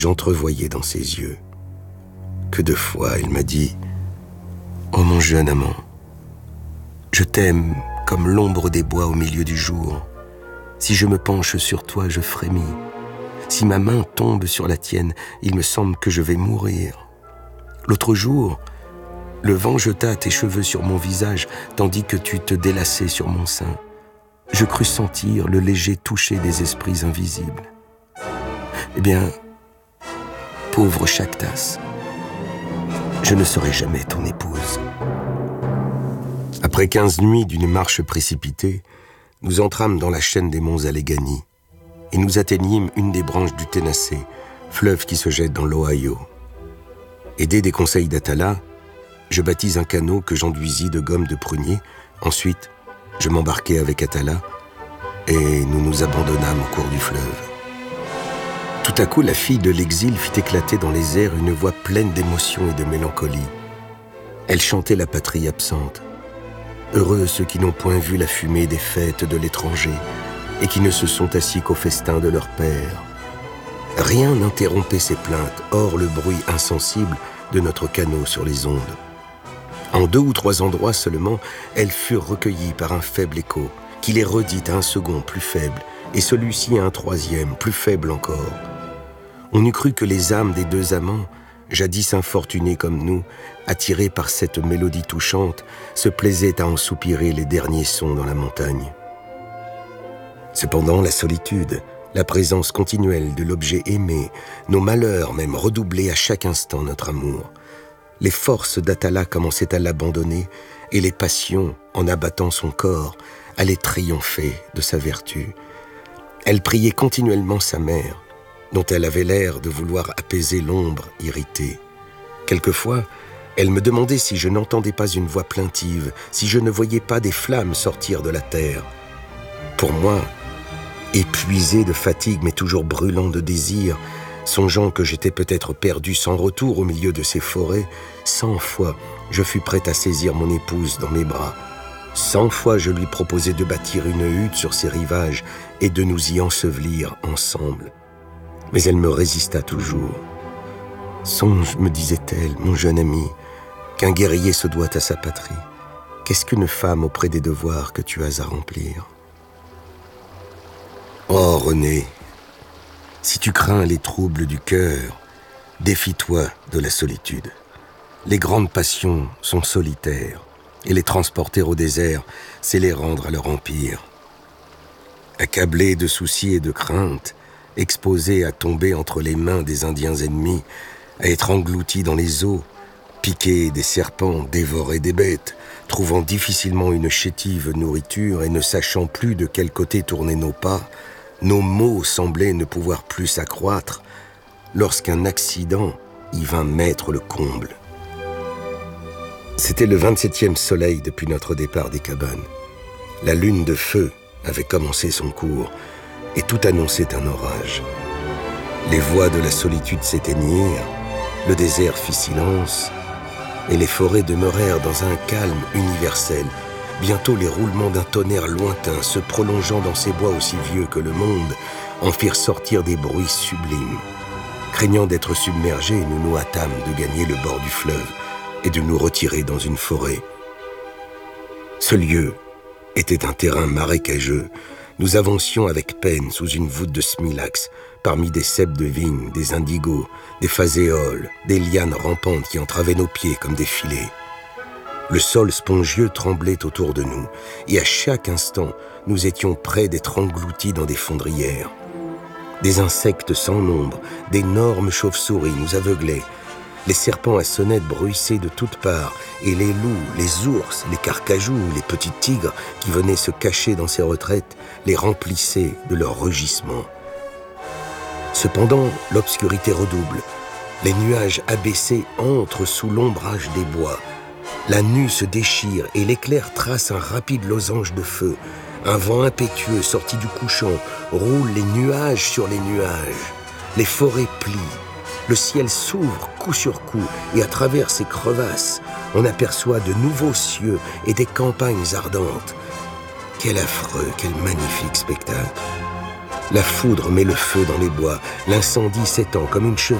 J'entrevoyais dans ses yeux. Que de fois il m'a dit « Oh mon jeune amant, je t'aime comme l'ombre des bois au milieu du jour. Si je me penche sur toi, je frémis. Si ma main tombe sur la tienne, il me semble que je vais mourir. L'autre jour, le vent jeta tes cheveux sur mon visage, tandis que tu te délassais sur mon sein. Je crus sentir le léger toucher des esprits invisibles. Eh bien, pauvre Chactas, je ne serai jamais ton épouse. » Après 15 nuits d'une marche précipitée, nous entrâmes dans la chaîne des monts Allegheny et nous atteignîmes une des branches du Tennessee, fleuve qui se jette dans l'Ohio. Aidé des conseils d'Atala, je bâtis un canot que j'enduisis de gomme de prunier. Ensuite, je m'embarquai avec Atala et nous nous abandonnâmes au cours du fleuve. Tout à coup, la fille de l'exil fit éclater dans les airs une voix pleine d'émotion et de mélancolie. Elle chantait la patrie absente. Heureux ceux qui n'ont point vu la fumée des fêtes de l'étranger et qui ne se sont assis qu'au festin de leur père. Rien n'interrompait ces plaintes, hors le bruit insensible de notre canot sur les ondes. En 2 ou 3 endroits seulement, elles furent recueillies par un faible écho, qui les redit à un second plus faible, et celui-ci à un troisième, plus faible encore. On eût cru que les âmes des 2 amants, jadis infortunés comme nous, attirés par cette mélodie touchante, se plaisaient à en soupirer les derniers sons dans la montagne. Cependant, la solitude, la présence continuelle de l'objet aimé, nos malheurs même redoublaient à chaque instant notre amour. Les forces d'Atala commençaient à l'abandonner et les passions, en abattant son corps, allaient triompher de sa vertu. Elle priait continuellement sa mère, dont elle avait l'air de vouloir apaiser l'ombre irritée. Quelquefois, elle me demandait si je n'entendais pas une voix plaintive, si je ne voyais pas des flammes sortir de la terre. Pour moi, épuisé de fatigue mais toujours brûlant de désir, songeant que j'étais peut-être perdu sans retour au milieu de ces forêts, 100 fois je fus prêt à saisir mon épouse dans mes bras. 100 fois je lui proposai de bâtir une hutte sur ses rivages et de nous y ensevelir ensemble. Mais elle me résista toujours. « Songe, me disait-elle, mon jeune ami, qu'un guerrier se doit à sa patrie. Qu'est-ce qu'une femme auprès des devoirs que tu as à remplir ?» Oh René, si tu crains les troubles du cœur, défie-toi de la solitude. Les grandes passions sont solitaires, et les transporter au désert, c'est les rendre à leur empire. Accablé de soucis et de craintes, exposé à tomber entre les mains des Indiens ennemis, à être englouti dans les eaux, piqué des serpents, dévoré des bêtes, trouvant difficilement une chétive nourriture et ne sachant plus de quel côté tourner nos pas, nos maux semblaient ne pouvoir plus s'accroître lorsqu'un accident y vint mettre le comble. C'était le 27e soleil depuis notre départ des cabanes. La lune de feu avait commencé son cours et tout annonçait un orage. Les voix de la solitude s'éteignirent, le désert fit silence et les forêts demeurèrent dans un calme universel. Bientôt les roulements d'un tonnerre lointain se prolongeant dans ces bois aussi vieux que le monde en firent sortir des bruits sublimes. Craignant d'être submergés, nous nous hâtâmes de gagner le bord du fleuve et de nous retirer dans une forêt. Ce lieu était un terrain marécageux. Nous avancions avec peine sous une voûte de smilax, parmi des cèpes de vigne, des indigos, des phaséoles, des lianes rampantes qui entravaient nos pieds comme des filets. Le sol spongieux tremblait autour de nous, et à chaque instant, nous étions près d'être engloutis dans des fondrières. Des insectes sans nombre, d'énormes chauves-souris nous aveuglaient. Les serpents à sonnettes bruissaient de toutes parts, et les loups, les ours, les carcajous, les petits tigres qui venaient se cacher dans ces retraites les remplissaient de leurs rugissements. Cependant, l'obscurité redouble. Les nuages abaissés entrent sous l'ombrage des bois. La nue se déchire et l'éclair trace un rapide losange de feu. Un vent impétueux sorti du couchant roule les nuages sur les nuages. Les forêts plient. Le ciel s'ouvre coup sur coup et à travers ces crevasses, on aperçoit de nouveaux cieux et des campagnes ardentes. Quel affreux, quel magnifique spectacle! La foudre met le feu dans les bois, l'incendie s'étend comme une chevelure.